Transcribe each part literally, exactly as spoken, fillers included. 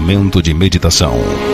momento de meditação.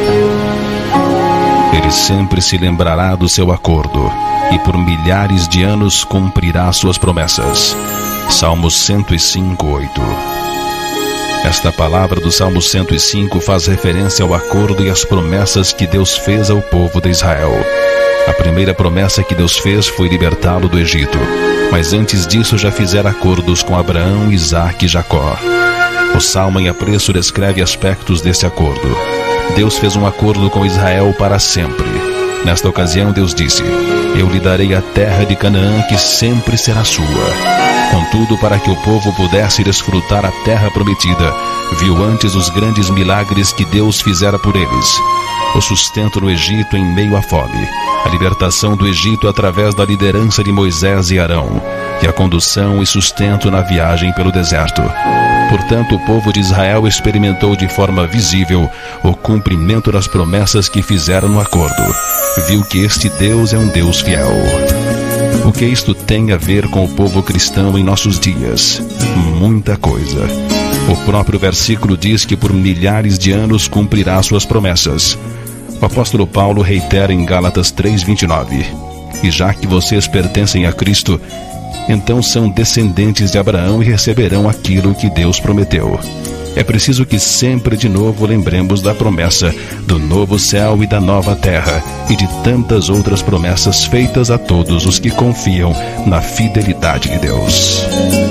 Ele sempre se lembrará do seu acordo e por milhares de anos cumprirá suas promessas. Salmo cento e cinco, oito. Esta palavra do Salmo cento e cinco faz referência ao acordo e às promessas que Deus fez ao povo de Israel. A primeira promessa que Deus fez foi libertá-lo do Egito, mas antes disso já fizera acordos com Abraão, Isaque e Jacó. O Salmo em apreço descreve aspectos desse acordo. Deus fez um acordo com Israel para sempre. Nesta ocasião Deus disse: eu lhe darei a terra de Canaã, que sempre será sua. Contudo, para que o povo pudesse desfrutar a terra prometida, viu antes os grandes milagres que Deus fizera por eles: o sustento no Egito em meio à fome, a libertação do Egito através da liderança de Moisés e Arão, e a condução e sustento na viagem pelo deserto. Portanto, o povo de Israel experimentou de forma visível o cumprimento das promessas que fizeram no acordo. Viu que este Deus é um Deus fiel. O que isto tem a ver com o povo cristão em nossos dias? Muita coisa. O próprio versículo diz que por milhares de anos cumprirá suas promessas. O apóstolo Paulo reitera em Gálatas três, vinte e nove: e já que vocês pertencem a Cristo, então são descendentes de Abraão e receberão aquilo que Deus prometeu. É preciso que sempre de novo lembremos da promessa do novo céu e da nova terra e de tantas outras promessas feitas a todos os que confiam na fidelidade de Deus.